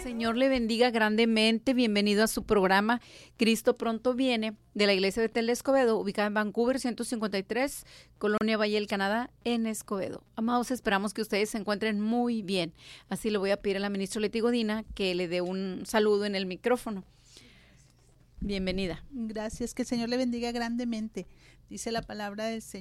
Señor le bendiga grandemente. Bienvenido a su programa Cristo Pronto Viene, de la Iglesia Betel de Escobedo, ubicada en Vancouver 153, Colonia Valle del Canadá, en Escobedo. Amados, esperamos que ustedes se encuentren muy bien. Así le voy a pedir a la ministra Leti Godina que le dé un saludo en el micrófono. Bienvenida. Gracias, que el Señor le bendiga grandemente. Dice la palabra del Señor.